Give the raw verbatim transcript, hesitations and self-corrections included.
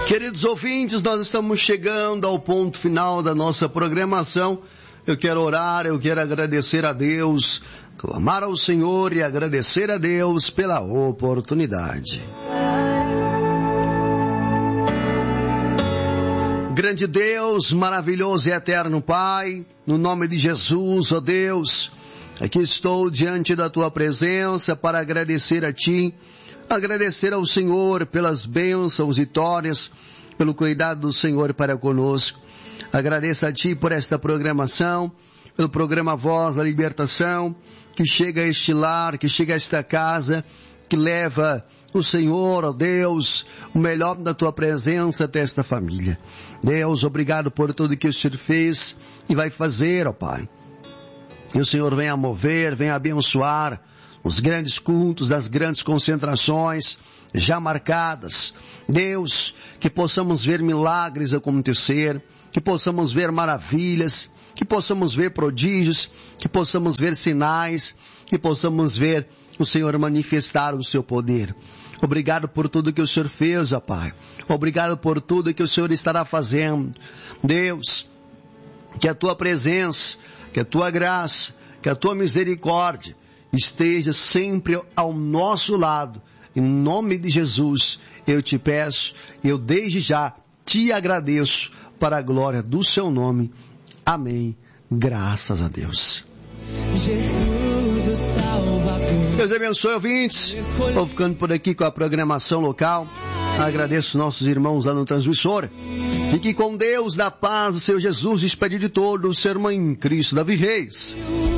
Queridos ouvintes, nós estamos chegando ao ponto final da nossa programação. Eu quero orar, eu quero agradecer a Deus, clamar ao Senhor e agradecer a Deus pela oportunidade. Grande Deus, maravilhoso e eterno Pai, no nome de Jesus, ó Deus, aqui estou diante da Tua presença para agradecer a Ti, agradecer ao Senhor pelas bênçãos, vitórias, pelo cuidado do Senhor para conosco. Agradeço a Ti por esta programação, pelo programa Voz da Libertação, que chega a este lar, que chega a esta casa, que leva o Senhor, ó Deus, o melhor da Tua presença até esta família. Deus, obrigado por tudo que o Senhor fez e vai fazer, ó Pai. Que o Senhor venha mover, venha abençoar os grandes cultos, as grandes concentrações já marcadas. Deus, que possamos ver milagres acontecer, que possamos ver maravilhas, que possamos ver prodígios, que possamos ver sinais, que possamos ver o Senhor manifestar o seu poder. Obrigado por tudo que o Senhor fez, ó Pai. Obrigado por tudo que o Senhor estará fazendo. Deus, que a Tua presença, que a Tua graça, que a Tua misericórdia esteja sempre ao nosso lado. Em nome de Jesus, eu te peço, eu desde já te agradeço para a glória do seu nome. Amém. Graças a Deus. Jesus, o Salvador. Deus abençoe, ouvintes. Vou ficando por aqui com a programação local. Agradeço nossos irmãos lá no transmissor. Fique com Deus, da paz do Senhor Jesus, despedido de todos, ser mãe em Cristo, Davi Reis.